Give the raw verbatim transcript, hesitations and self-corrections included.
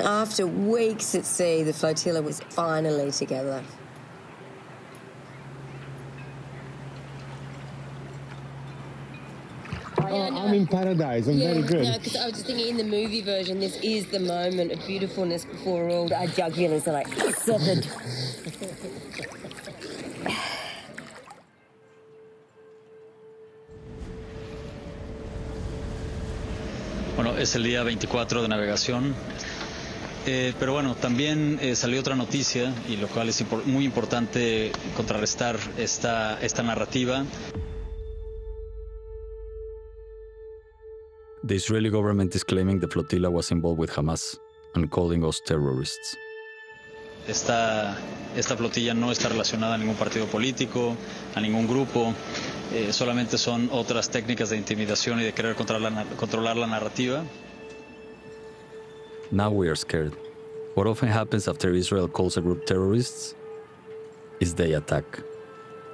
After weeks at sea, the flotilla was finally together. Oh, I'm in paradise. I'm yeah, very good. No, because I was just thinking in the movie version, this is the moment of beautifulness before all our jugulars are like severed. Bueno, es el día veinticuatro de navegación, eh, pero bueno, también eh, salió otra noticia, y lo cual es impor- muy importante contrarrestar esta, esta narrativa. The Israeli government is claiming the flotilla was involved with Hamas and calling us terrorists. Esta, esta flotilla no está relacionada a ningún partido político, a ningún grupo, eh, solamente son otras técnicas de intimidación y de querer controlar la, controlar la narrativa. Now we are scared. What often happens after Israel calls a group terrorists is they attack.